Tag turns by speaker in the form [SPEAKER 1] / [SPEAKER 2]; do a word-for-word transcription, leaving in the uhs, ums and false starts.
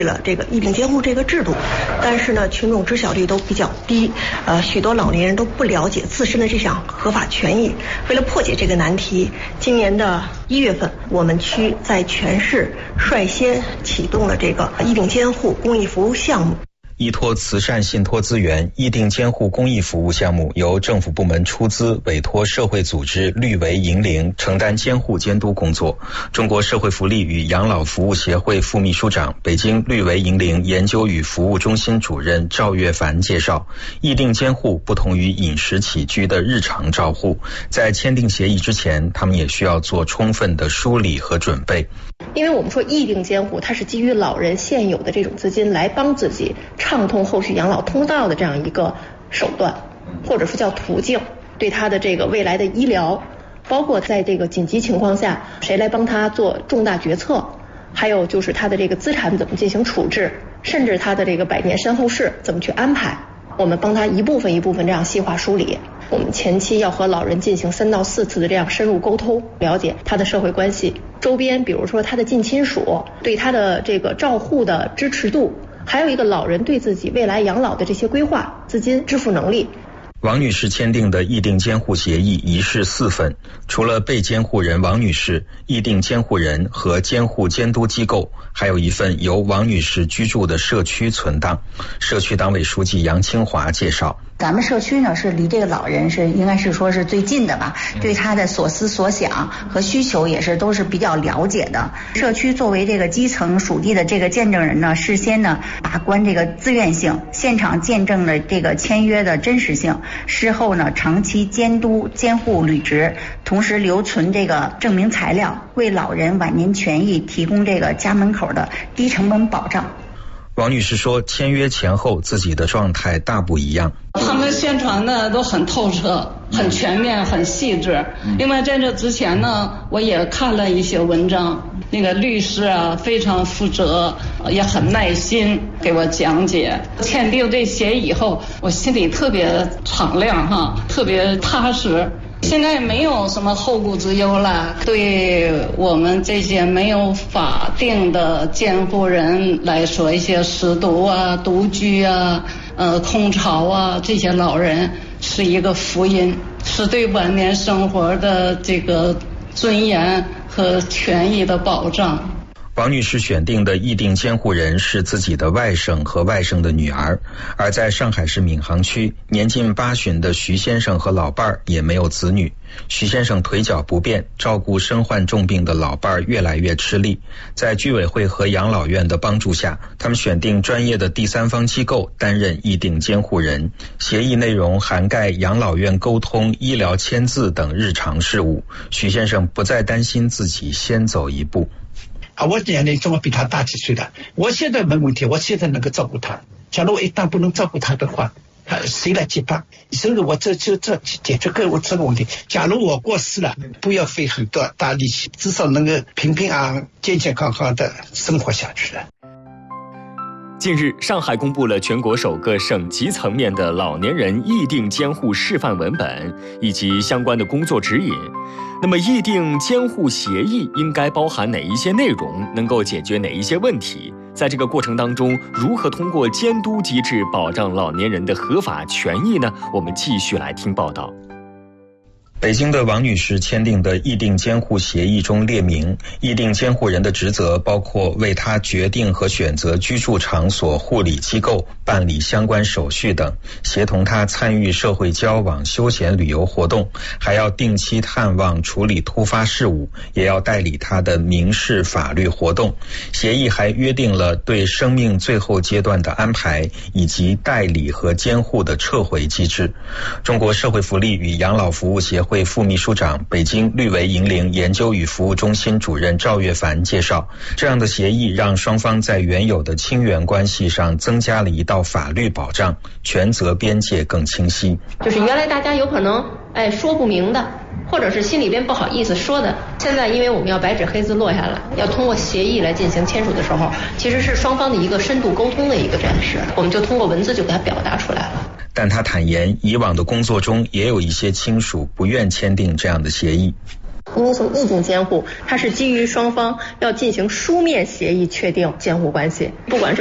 [SPEAKER 1] 了这个议定监护这个制度，但是呢，群众知晓率都比较低，呃，许多老年人都不了解自身的这项合法权益。为了破解这个难题，今年的一月份，我们区在全市率先启动了这个议定监护公益服务项目。
[SPEAKER 2] 依托慈善信托资源，议定监护公益服务项目由政府部门出资，委托社会组织绿为银铃承担监护监督工作。中国社会福利与养老服务协会副秘书长、北京绿为银铃研究与服务中心主任赵月凡介绍，议定监护不同于饮食起居的日常照护，在签订协议之前，他们也需要做充分的梳理和准备。
[SPEAKER 1] 因为我们说议定监护，它是基于老人现有的这种资金来帮自己畅通后续养老通道的这样一个手段，或者说叫途径，对他的这个未来的医疗，包括在这个紧急情况下谁来帮他做重大决策，还有就是他的这个资产怎么进行处置，甚至他的这个百年身后事怎么去安排，我们帮他一部分一部分这样细化梳理。我们前期要和老人进行三到四次的这样深入沟通，了解他的社会关系，周边比如说他的近亲属对他的这个照护的支持度，还有一个老人对自己未来养老的这些规划、资金支付能力。
[SPEAKER 2] 王女士签订的议定监护协议一式四份，除了被监护人王女士、议定监护人和监护监督机构，还有一份由王女士居住的社区存档。社区党委书记杨清华介绍，
[SPEAKER 3] 咱们社区呢是离这个老人是应该是说是最近的吧，对他的所思所想和需求也是都是比较了解的。社区作为这个基层属地的这个见证人呢，事先呢把关这个自愿性，现场见证了这个签约的真实性，事后呢长期监督监护履职，同时留存这个证明材料，为老人晚年权益提供这个家门口的低成本保障。
[SPEAKER 2] 王女士说，签约前后自己的状态大不一样。
[SPEAKER 4] 他们宣传的都很透彻、很全面、很细致。另外在这之前呢，我也看了一些文章，那个律师啊非常负责，也很耐心给我讲解。签订这协议以后，我心里特别敞亮哈，特别踏实。现在没有什么后顾之忧了，对我们这些没有法定的监护人来说，一些失独啊、独居啊、呃空巢啊，这些老人是一个福音，是对晚年生活的这个尊严和权益的保障。
[SPEAKER 2] 王女士选定的议定监护人是自己的外甥和外甥的女儿，而在上海市闵行区，年近八旬的徐先生和老伴儿也没有子女。徐先生腿脚不便，照顾身患重病的老伴儿越来越吃力。在居委会和养老院的帮助下，他们选定专业的第三方机构担任议定监护人。协议内容涵盖养老院沟通、医疗签字等日常事务。徐先生不再担心自己先走一步。
[SPEAKER 5] 啊，我年龄总比他大几岁的，我现在没问题，我现在能够照顾他。假如我一旦不能照顾他的话，啊，谁来接班？所以我这就这解决个我这个问题。假如我过世了，不要费很多大力气，至少能够平平安安、健健康康的生活下去了。
[SPEAKER 6] 近日，上海公布了全国首个省级层面的老年人议定监护示范文本以及相关的工作指引。那么，议定监护协议应该包含哪一些内容？能够解决哪一些问题？在这个过程当中，如何通过监督机制保障老年人的合法权益呢？我们继续来听报道。
[SPEAKER 2] 北京的王女士签订的议定监护协议中列明，议定监护人的职责包括为她决定和选择居住场所护理机构、办理相关手续等，协同她参与社会交往、休闲旅游活动，还要定期探望处理突发事务，也要代理她的民事法律活动。协议还约定了对生命最后阶段的安排，以及代理和监护的撤回机制。中国社会福利与养老服务协会会副秘书长、北京绿为银铃研究与服务中心主任赵月凡介绍，这样的协议让双方在原有的亲缘关系上增加了一道法律保障，权责边界更清晰。
[SPEAKER 1] 就是原来大家有可能哎说不明的，或者是心里边不好意思说的，现在因为我们要白纸黑字落下来，要通过协议来进行签署的时候，其实是双方的一个深度沟通的一个展示，我们就通过文字就给它表达出来了。
[SPEAKER 2] 但他坦言，以往的工作中也有一些亲属不愿签订这样的协议。
[SPEAKER 1] 因为从意定监护，它是基于双方要进行书面协议确定监护关系，不管是